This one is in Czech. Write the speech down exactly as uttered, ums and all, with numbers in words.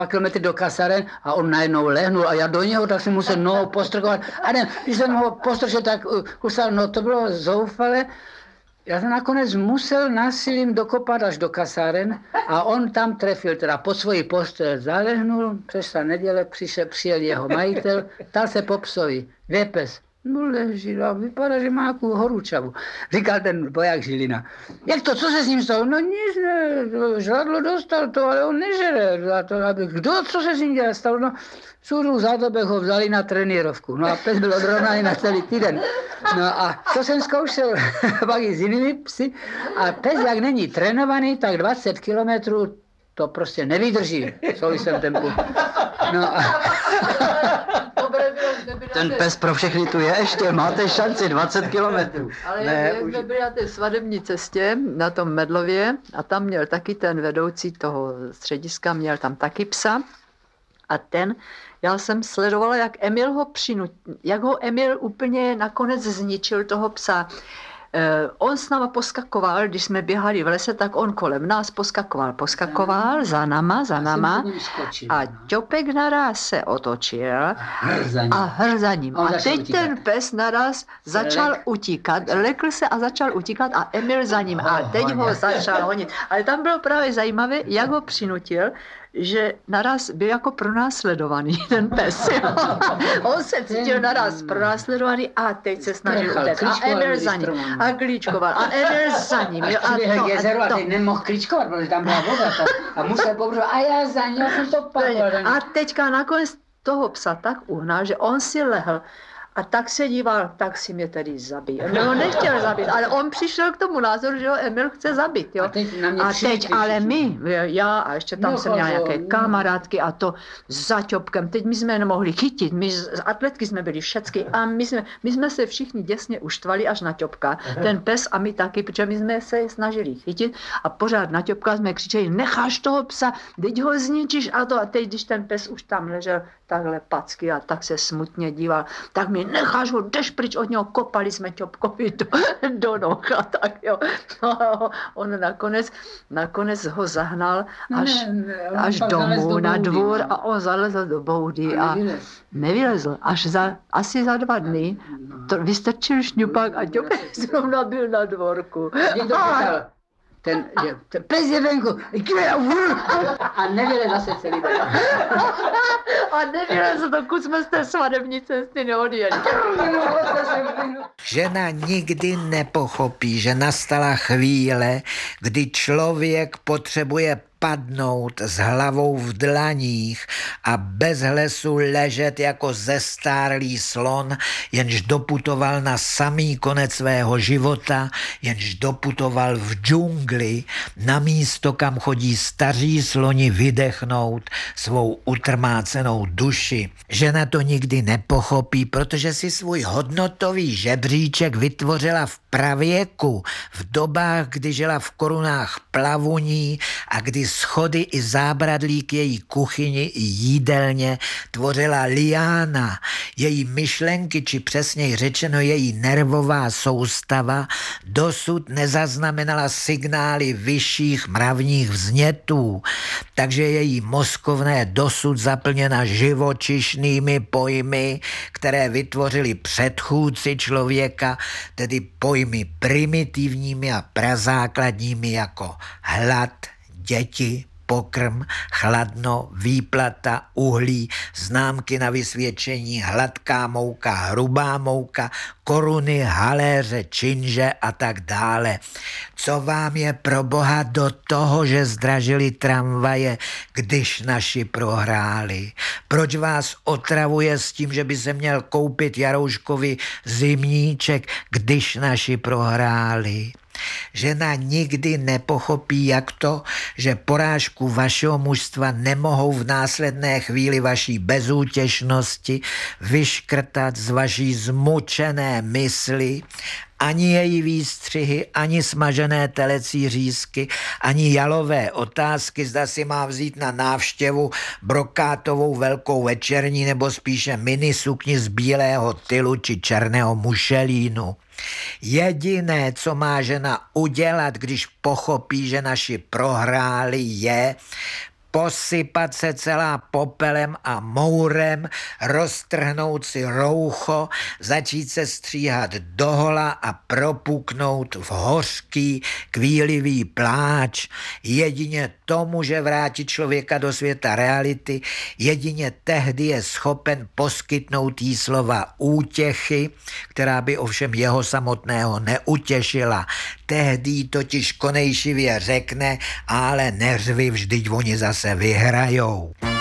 kilometry do kasáren a on najednou lehnul a já do něho, tak jsem musel nohou postrkovat. A ne, když jsem ho postrčil, tak kusal, no to bylo zoufale. Já jsem nakonec musel násilím dokopat až do kasáren a on tam trefil, teda pod svoji postel zalehnul, přešla neděle, přišel, přijel jeho majitel, ptal se po psovi, kde je pes? No leží a vypadá, že má nějakou horúčavu. Říkal ten voják Žilina. Jak to, co se s ním stalo? No nic, ne, žladlo dostal to, ale on nežere. Kdo, co se s ním stalo? No, Súru Zátobek ho vzali na trenírovku. No a pes byl odrovnaný na celý týden. No a to jsem zkoušel pak i s jinými psy. A pes, jak není trénovaný, tak dvacet kilometrů to prostě nevydrží v souvislém tempu. No a... Ten pes pro všechny tu je ještě, máte šanci dvacet kilometrů. Ale ne, jak už... jsme byli na té svadební cestě, na tom Medlově, a tam měl taky ten vedoucí toho střediska, měl tam taky psa. A ten, já jsem sledovala, jak Emil ho přinut, jak ho Emil úplně nakonec zničil toho psa. Uh, on s náma poskakoval, když jsme běhali v lese, tak on kolem nás poskakoval, poskakoval za náma, za náma a Ťopek naraz se otočil a hr za ním. A teď ten pes naraz začal utíkat, lekl se a začal utíkat a Emil za ním a teď ho začal honit. Ale tam bylo právě zajímavé, jak ho přinutil, že naraz byl jako pronásledovaný ten pes. On se cítil naraz pronásledovaný a teď se snažil utéct. A Emil za ním. A klíčkoval. A Emil za ním. A to, jezeru a teď nemohl klíčkovat, protože tam byla voda. A musel pobřovat. A já za něho jsem to papal. A teďka nakonec toho psa tak uhnal, že on si lehl. A tak se díval, tak si mě tedy zabít. On ho nechtěl zabít, ale on přišel k tomu názoru, že ho Emil chce zabít. Jo? A teď, a teď ale my, já a ještě tam no, jsem měla nějaké no. kamarádky a to za Ťopkem. Teď my jsme nemohli chytit, my z atletky jsme byli všecky a my jsme, my jsme se všichni děsně uštvali až na Ťopka. Ten pes a my taky, protože my jsme se snažili chytit a pořád na Ťopka jsme křičeli, necháš toho psa, teď ho zničíš a to. A teď, když ten pes už tam ležel takhle packy a tak se smutně díval, tak mi necháš ho, jdeš pryč od něho, kopali jsme Ťopkovi do, do noh a tak jo. No, on nakonec, nakonec ho zahnal až, ne, ne, až domů, na dvůr a on zalezl do boudy a, a nevylezl. Až za, asi za dva dny to vystrčil šňupak a Ťopek zrovna byl na dvorku. Ten, že, ten pes je venku, a nevylez zase celý den. A nevylez, dokud jsme z té svadební cesty neodjeli. Žena nikdy nepochopí, že nastala chvíle, kdy člověk potřebuje padnout s hlavou v dlaních a bez hlesu ležet jako zestárlý slon, jenž doputoval na samý konec svého života, jenž doputoval v džungli na místo, kam chodí staří sloni vydechnout svou utrmácenou duši. Žena to nikdy nepochopí, protože si svůj hodnotový žebříček vytvořila v pravěku, v dobách, kdy žila v korunách plavuní a kdy schody i zábradlí k její kuchyni i jídelně tvořila liána. Její myšlenky, či přesněji řečeno její nervová soustava, dosud nezaznamenala signály vyšších mravních vznětů, takže její mozkovna je dosud zaplněna živočišnými pojmy, které vytvořili předchůdci člověka, tedy pojmy primitivními a prazákladními jako hlad, děti, pokrm, chladno, výplata, uhlí, známky na vysvědčení, hladká mouka, hrubá mouka, koruny, haléře, činže a tak dále. Co vám je pro boha do toho, že zdražili tramvaje, když naši prohráli? Proč vás otravuje s tím, že by se měl koupit Jarouškovi zimníček, když naši prohráli? Žena nikdy nepochopí, jak to, že porážku vašeho mužstva nemohou v následné chvíli vaší bezútěšnosti vyškrtat z vaší zmučené mysli, ani její výstřihy, ani smažené telecí řízky, ani jalové otázky, zda si má vzít na návštěvu brokátovou velkou večerní nebo spíše minisukni z bílého tylu či černého mušelínu. Jediné, co má žena udělat, když pochopí, že naši prohráli, je posypat se celá popelem a mourem, roztrhnout si roucho, začít se stříhat dohola a propuknout v hořký, kvílivý pláč. Jedině to může vrátit člověka do světa reality, jedině tehdy je schopen poskytnout jí slova útěchy, která by ovšem jeho samotného neutěšila. Tehdy totiž konejšivě řekne, ale neřvi, vždyť oni zase vyhrajou.